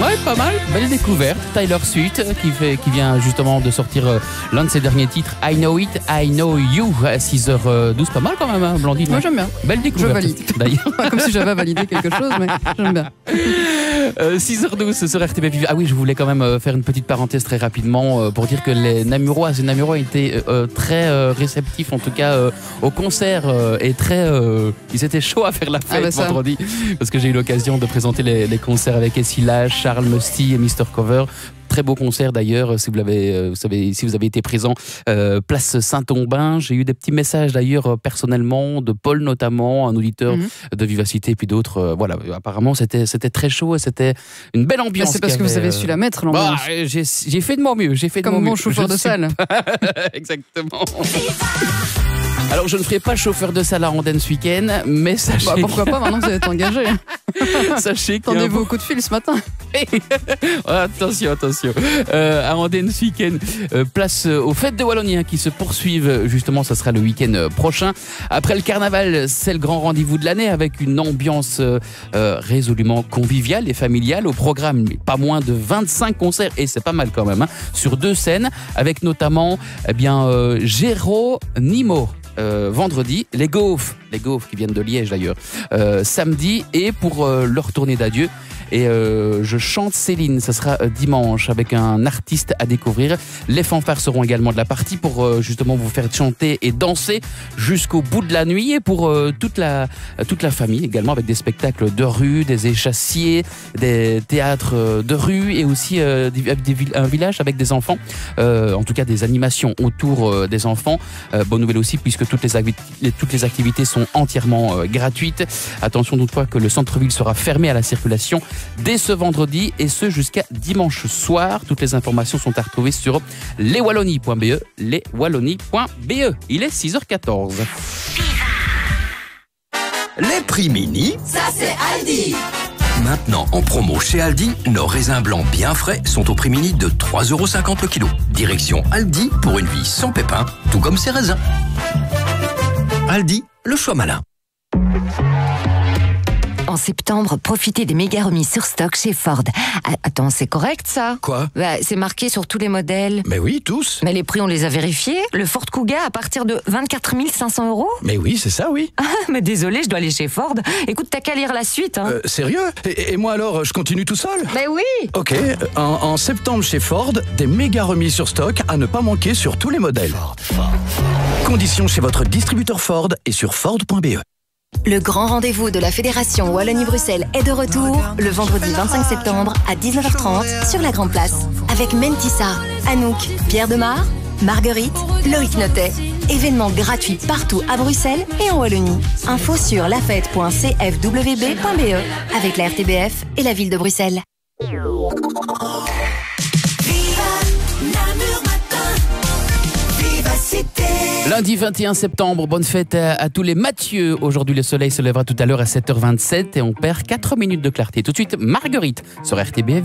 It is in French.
Ouais, pas mal. Belle découverte. Tyler Swift qui vient justement de sortir l'un de ses derniers titres, I Know It, I Know You, à 6h12. Pas mal quand même, hein, Blandine. Moi, j'aime bien. Belle découverte. Je valide. D'ailleurs. Pas comme si j'avais validé quelque chose, mais j'aime bien. 6h12 sur RTB. Ah oui, je voulais quand même faire une petite parenthèse très rapidement pour dire que les Namurois et Namurois étaient très réceptifs, en tout cas au concert, et ils étaient chauds à faire la fête vendredi, parce que j'ai eu l'occasion de présenter les concerts avec Essila, Charles Musty et Mr. Cover. Très beau concert d'ailleurs, si vous avez été présent, place Saint-Ombin. J'ai eu des petits messages d'ailleurs personnellement, de Paul notamment, un auditeur de Vivacité, et puis d'autres. Voilà, apparemment c'était très chaud et c'était une belle ambiance. C'est parce que vous avez su la mettre, l'ambiance. J'ai fait de mon mieux. Comme mon chauffeur de salle. Exactement. Alors, je ne ferai pas chauffeur de salle à Andenne ce week-end, mais sachez... pourquoi pas, maintenant que vous êtes engagé. Sachez qu'il Attendez-vous au coup de fil ce matin. Attention. À Andenne ce week-end, place aux fêtes de Wallonie qui se poursuivent. Justement, ça sera le week-end prochain. Après le carnaval, c'est le grand rendez-vous de l'année avec une ambiance résolument conviviale et familiale. Au programme, pas moins de 25 concerts, et c'est pas mal quand même, hein, sur 2 scènes, avec notamment Géronimo. Vendredi, les Gaufres qui viennent de Liège d'ailleurs, samedi, et pour leur tournée d'adieu. Et je chante Céline, ça sera dimanche avec un artiste à découvrir. Les fanfares seront également de la partie pour justement vous faire chanter et danser jusqu'au bout de la nuit, et pour toute la famille également, avec des spectacles de rue, des échassiers, des théâtres de rue, et aussi un village avec des enfants, en tout cas des animations autour des enfants. Bonne nouvelle aussi, puisque toutes les activités sont entièrement gratuites. Attention toutefois que le centre-ville sera fermé à la circulation dès ce vendredi, et ce jusqu'à dimanche soir. Toutes les informations sont à retrouver sur leswallonies.be. Il est 6h14. Les prix mini, ça c'est Aldi. Maintenant en promo chez Aldi, nos raisins blancs bien frais sont au prix mini de 3,50 € le kilo. Direction Aldi pour une vie sans pépins, tout comme ces raisins. Aldi, le choix malin. En septembre, profitez des méga remises sur stock chez Ford. Attends, c'est correct ça? Quoi? C'est marqué sur tous les modèles. Mais oui, tous. Mais les prix, on les a vérifiés. Le Ford Kuga à partir de 24 500 €. Mais oui, c'est ça, oui. Ah, mais désolé, je dois aller chez Ford. Écoute, t'as qu'à lire la suite. Hein. Sérieux? Et moi alors, je continue tout seul? Mais oui. Ok, en septembre chez Ford, des méga remises sur stock à ne pas manquer sur tous les modèles. Conditions chez votre distributeur Ford et sur Ford.be. Le grand rendez-vous de la Fédération Wallonie-Bruxelles est de retour le vendredi 25 septembre à 19h30 sur la Grande Place. Avec Mentissa, Anouk, Pierre Demar, Marguerite, Loïc Notet. Événement gratuit partout à Bruxelles et en Wallonie. Info sur lafête.cfwb.be avec la RTBF et la ville de Bruxelles. Lundi 21 septembre, bonne fête à tous les Mathieu. Aujourd'hui, le soleil se lèvera tout à l'heure à 7h27 et on perd 4 minutes de clarté. Tout de suite, Marguerite sur RTBF.